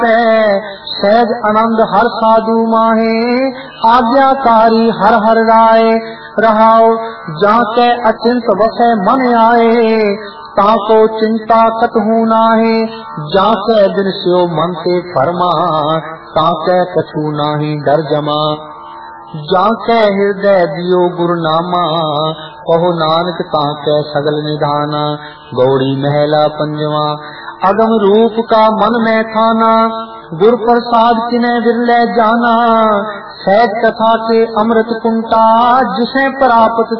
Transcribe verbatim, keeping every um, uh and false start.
सहज आनंद हर साधु माहे, आज्ञाकारी हर हर राय। रहाओ जाके अचिंत वसै मन आए, ताको चिंता कतहु नाहे। जाके दिन स्यो मन से फरमा, ताके कछु नाही डर जमा। जाके हृदय दियो गुरु नामा, कहो नानक ताके सगल निधाना। गौड़ी महला पंजवा, अगम रूप का मन में थाना, गुर प्रसाद किने विरले जाना। सहज कथा के अमृत कुंटा, जिसे प्राप्त